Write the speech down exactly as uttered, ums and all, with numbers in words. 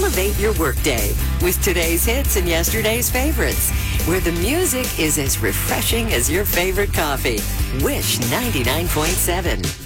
Elevate your workday with today's hits and yesterday's favorites, where the music is as refreshing as your favorite coffee. Wish ninety-nine point seven.